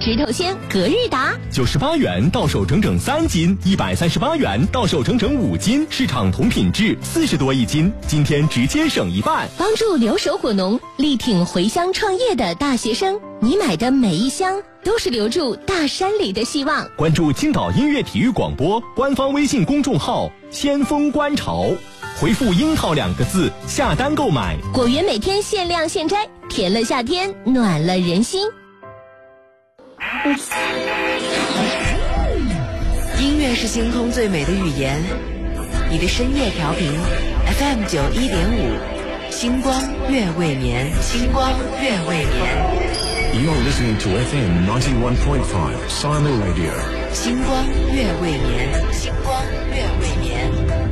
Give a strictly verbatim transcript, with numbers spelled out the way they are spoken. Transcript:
石头鲜隔日达， 九十八元到手整整三斤，一百三十八元到手整整五斤，市场同品质四十多一斤，今天直接省一半。 帮助留守果农，力挺回乡创业的大学生，你买的每一箱都是留住大山里的希望。 关注青岛音乐体育广播官方微信公众号先锋观潮，回复樱桃两个字下单购买。 果园每天限量现摘，甜了夏天，暖了人心。 音乐是星空最美的语言，你的深夜调频 F M 九一点五，星光月未眠，星光月未眠。 You're listening to F M ninety-one point five Siamo Radio. 星光月未眠，星光